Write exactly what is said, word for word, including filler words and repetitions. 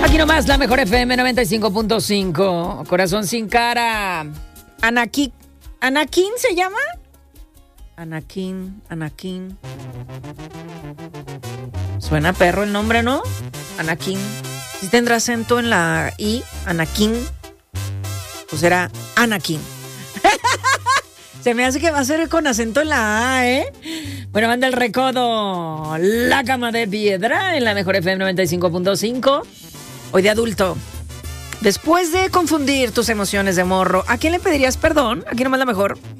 Aquí nomás, la mejor F M noventa y cinco punto cinco. Corazón sin cara. Anakin. ¿Anakin se llama? Anakin, Anakin. Suena perro el nombre, ¿no? Anakin. Si tendrá acento en la I, Anakin. Pues era Anakin. Se me hace que va a ser con acento en la A, ¿eh? Bueno, manda el recodo. La cama de piedra en la mejor F M noventa y cinco punto cinco. Hoy de adulto. Después de confundir tus emociones de morro, ¿a quién le pedirías perdón? Aquí nomás la mejor.